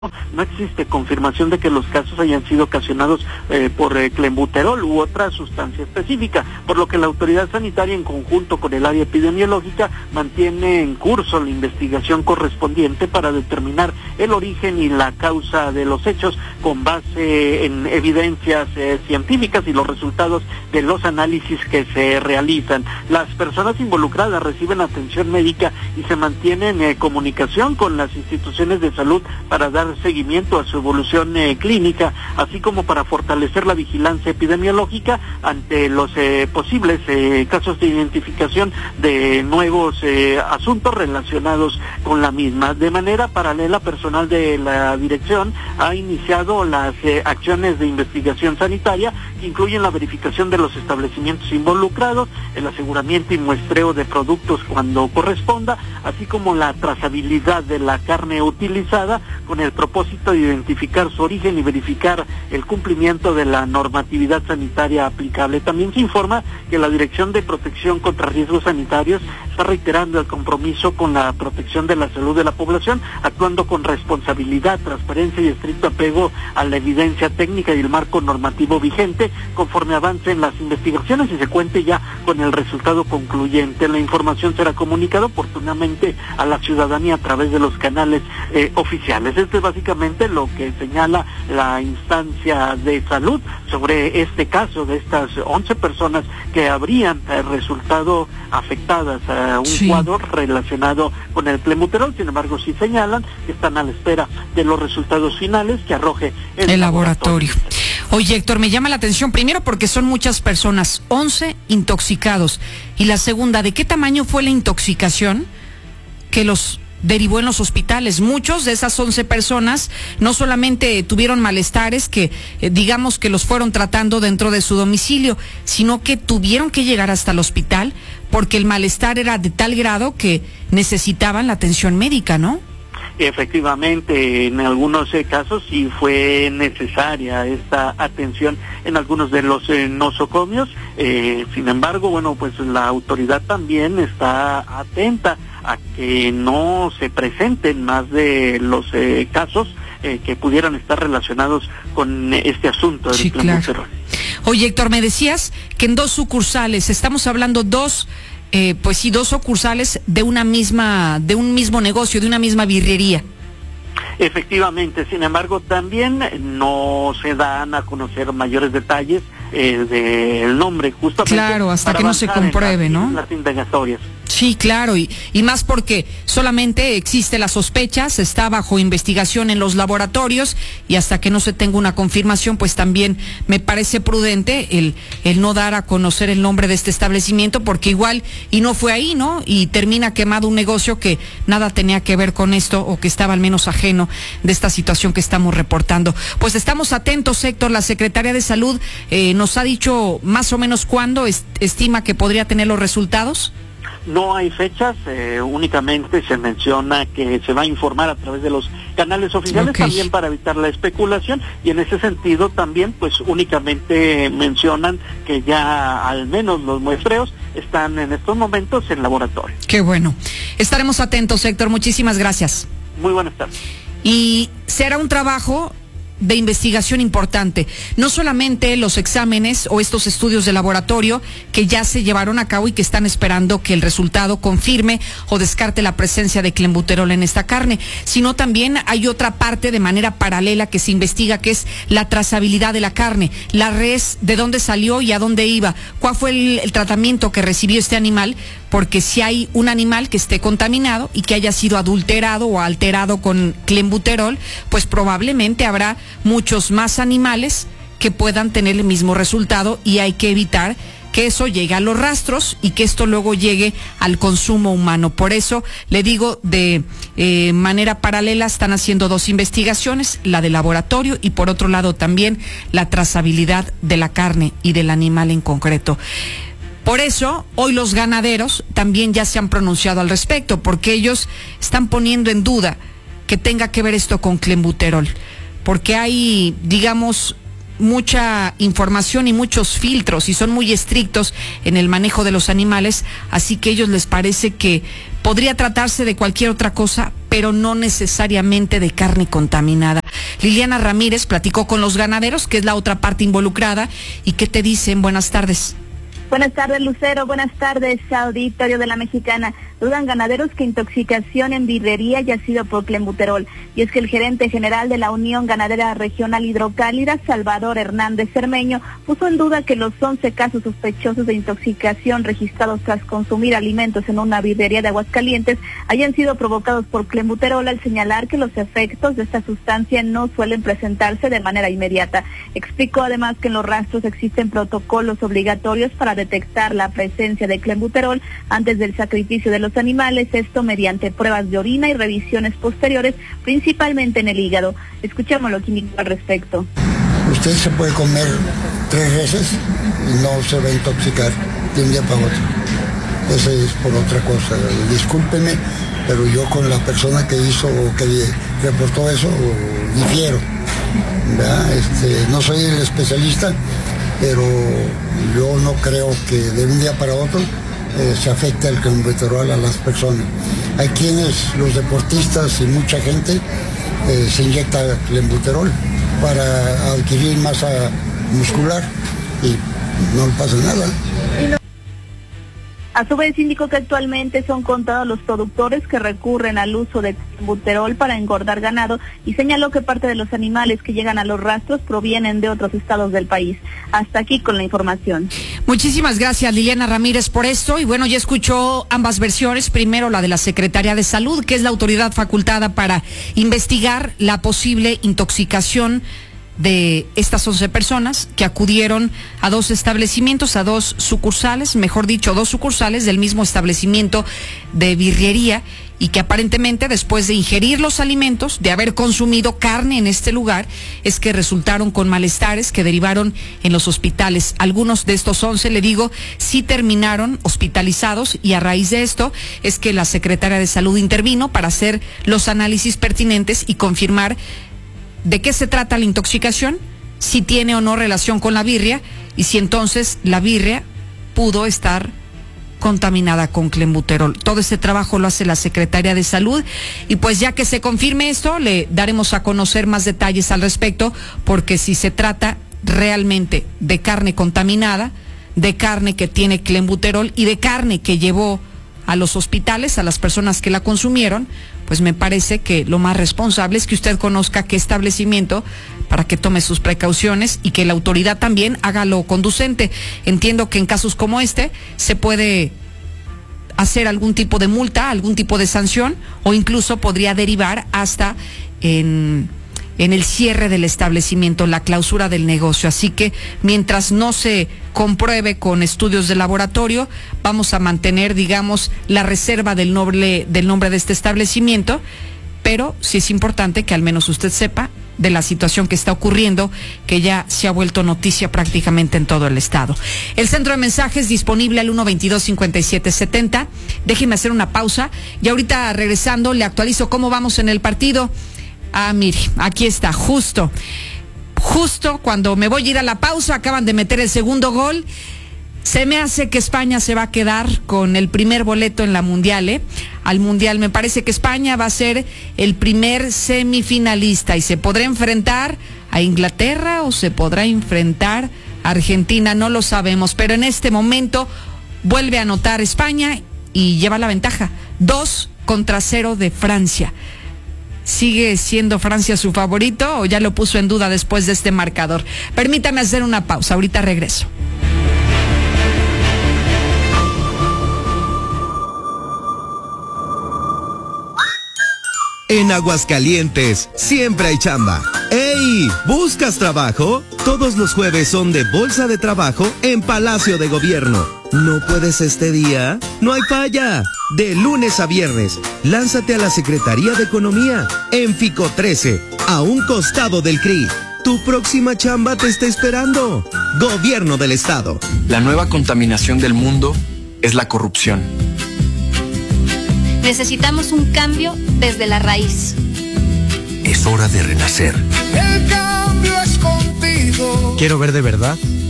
no existe confirmación de que los casos hayan sido ocasionados por clenbuterol u otra sustancia específica, por lo que la autoridad sanitaria en conjunto con el área epidemiológica mantiene en curso la investigación correspondiente para determinar el origen y la causa de los hechos con base en evidencias científicas y los resultados de los análisis que se realizan. Las personas involucradas reciben atención médica y se mantienen en comunicación con las instituciones de salud para dar seguimiento a su evolución clínica, así como para fortalecer la vigilancia epidemiológica ante los posibles casos de identificación de nuevos asuntos relacionados con la misma. De manera paralela, personal de la dirección ha iniciado las acciones de investigación sanitaria que incluyen la verificación de los establecimientos involucrados, el aseguramiento y muestreo de productos cuando corresponda, así como la trazabilidad de la carne utilizada con el propósito de identificar su origen y verificar el cumplimiento de la normatividad sanitaria aplicable. También se informa que la Dirección de Protección contra Riesgos Sanitarios está reiterando el compromiso con la protección de la salud de la población, actuando con responsabilidad, transparencia y estricto apego a la evidencia técnica y el marco normativo vigente, conforme avancen las investigaciones y se cuente ya con el resultado concluyente. La información será comunicada oportunamente a la ciudadanía a través de los canales oficiales. Esto es básicamente lo que señala la instancia de salud sobre este caso de estas 11 personas que habrían resultado afectadas a un cuadro relacionado con el clenbuterol. Sin embargo, sí señalan que están a la espera de los resultados finales que arroje el laboratorio. Oye, Héctor, me llama la atención, primero porque son muchas personas, 11 intoxicados, y la segunda, ¿de qué tamaño fue la intoxicación que los derivó en los hospitales? Muchos de esas 11 personas no solamente tuvieron malestares que digamos que los fueron tratando dentro de su domicilio, sino que tuvieron que llegar hasta el hospital porque el malestar era de tal grado que necesitaban la atención médica, ¿no? Efectivamente, en algunos casos sí fue necesaria esta atención en algunos de los nosocomios. Sin embargo, bueno, pues la autoridad también está atenta a que no se presenten más de los casos que pudieran estar relacionados con este asunto del clenbuterol. Oye, Héctor, me decías que en 2 sucursales, estamos hablando dos sucursales de un mismo negocio, de una misma birrería. Efectivamente, sin embargo, también no se dan a conocer mayores detalles del nombre, justamente. Claro, hasta que no se compruebe, ¿no? Las indagatorias. Sí, claro, y más porque solamente existe la sospecha, se está bajo investigación en los laboratorios y hasta que no se tenga una confirmación, pues también me parece prudente el no dar a conocer el nombre de este establecimiento, porque igual y no fue ahí, ¿no? Y termina quemado un negocio que nada tenía que ver con esto o que estaba al menos ajeno de esta situación que estamos reportando. Pues estamos atentos, Héctor. La Secretaría de Salud nos ha dicho más o menos cuándo estima que podría tener los resultados. No hay fechas, únicamente se menciona que se va a informar a través de los canales oficiales, también para evitar la especulación, y en ese sentido también pues únicamente mencionan que ya al menos los muestreos están en estos momentos en laboratorio. Qué bueno. Estaremos atentos, Héctor. Muchísimas gracias. Muy buenas tardes. Y será un trabajo de investigación importante, no solamente los exámenes o estos estudios de laboratorio que ya se llevaron a cabo y que están esperando que el resultado confirme o descarte la presencia de clenbuterol en esta carne, sino también hay otra parte de manera paralela que se investiga, que es la trazabilidad de la carne, la res, de dónde salió y a dónde iba, cuál fue el tratamiento que recibió este animal, porque si hay un animal que esté contaminado y que haya sido adulterado o alterado con clenbuterol, pues probablemente habrá muchos más animales que puedan tener el mismo resultado y hay que evitar que eso llegue a los rastros y que esto luego llegue al consumo humano. Por eso le digo, de manera paralela están haciendo 2 investigaciones, la de laboratorio y por otro lado también la trazabilidad de la carne y del animal en concreto. Por eso, hoy los ganaderos también ya se han pronunciado al respecto, porque ellos están poniendo en duda que tenga que ver esto con clenbuterol, porque hay, digamos, mucha información y muchos filtros y son muy estrictos en el manejo de los animales, así que a ellos les parece que podría tratarse de cualquier otra cosa, pero no necesariamente de carne contaminada. Liliana Ramírez platicó con los ganaderos, que es la otra parte involucrada, y ¿qué te dicen? Buenas tardes. Buenas tardes, Lucero. Buenas tardes, auditorio de La Mexicana. Dudan ganaderos que intoxicación en birrería haya sido por clenbuterol. Y es que el gerente general de la Unión Ganadera Regional Hidrocálida, Salvador Hernández Cermeño, puso en duda que los 11 casos sospechosos de intoxicación registrados tras consumir alimentos en una birrería de Aguascalientes hayan sido provocados por clenbuterol, al señalar que los efectos de esta sustancia no suelen presentarse de manera inmediata. Explicó además que en los rastros existen protocolos obligatorios para detectar la presencia de clenbuterol antes del sacrificio de los animales, esto mediante pruebas de orina y revisiones posteriores, principalmente en el hígado. Escuchemos lo que indicó al respecto. Usted se puede comer 3 veces y no se va a intoxicar de un día para otro. Eso es por otra cosa. Discúlpeme, pero yo con la persona que hizo o que reportó eso difiero. No soy el especialista, pero yo no creo que de un día para otro se afecte el clenbuterol a las personas. Hay quienes, los deportistas y mucha gente, se inyecta clenbuterol para adquirir masa muscular y no le pasa nada. A su vez indicó que actualmente son contados los productores que recurren al uso de clenbuterol para engordar ganado y señaló que parte de los animales que llegan a los rastros provienen de otros estados del país. Hasta aquí con la información. Muchísimas gracias, Liliana Ramírez, por esto. Y bueno, ya escuchó ambas versiones. Primero la de la Secretaría de Salud, que es la autoridad facultada para investigar la posible intoxicación de estas 11 personas que acudieron a 2 establecimientos, a 2 sucursales, mejor dicho, 2 sucursales del mismo establecimiento de birrería, y que aparentemente después de ingerir los alimentos, de haber consumido carne en este lugar, es que resultaron con malestares que derivaron en los hospitales. Algunos de estos 11, le digo, sí terminaron hospitalizados, y a raíz de esto es que la Secretaría de Salud intervino para hacer los análisis pertinentes y confirmar de qué se trata la intoxicación, si tiene o no relación con la birria, y si entonces la birria pudo estar contaminada con clenbuterol. Todo este trabajo lo hace la Secretaría de Salud, y pues ya que se confirme esto, le daremos a conocer más detalles al respecto, porque si se trata realmente de carne contaminada, de carne que tiene clenbuterol y de carne que llevó a los hospitales, a las personas que la consumieron, pues me parece que lo más responsable es que usted conozca qué establecimiento, para que tome sus precauciones y que la autoridad también haga lo conducente. Entiendo que en casos como este se puede hacer algún tipo de multa, algún tipo de sanción, o incluso podría derivar hasta en el cierre del establecimiento, la clausura del negocio. Así que mientras no se compruebe con estudios de laboratorio, vamos a mantener, digamos, la reserva del nombre de este establecimiento, pero sí es importante que al menos usted sepa de la situación que está ocurriendo, que ya se ha vuelto noticia prácticamente en todo el estado. El centro de mensajes disponible al 122-5770. Déjenme hacer una pausa y ahorita regresando le actualizo cómo vamos en el partido. Ah, mire, aquí está, justo cuando me voy a ir a la pausa, acaban de meter el segundo gol. Se me hace que España se va a quedar con el primer boleto en la Mundial, al Mundial. Me parece que España va a ser el primer semifinalista y se podrá enfrentar a Inglaterra o se podrá enfrentar a Argentina, no lo sabemos, pero en este momento vuelve a anotar España y lleva la ventaja, 2-0 de Francia. ¿Sigue siendo Francia su favorito o ya lo puso en duda después de este marcador? Permítame hacer una pausa, ahorita regreso. En Aguascalientes siempre hay chamba. ¡Ey! ¿Buscas trabajo? Todos los jueves son de Bolsa de Trabajo en Palacio de Gobierno. ¿No puedes este día? ¡No hay falla! De lunes a viernes, lánzate a la Secretaría de Economía, en Fico 13, a un costado del CRI. Tu próxima chamba te está esperando. Gobierno del Estado. La nueva contaminación del mundo es la corrupción. Necesitamos un cambio desde la raíz. Es hora de renacer. El cambio es contigo. Quiero ver de verdad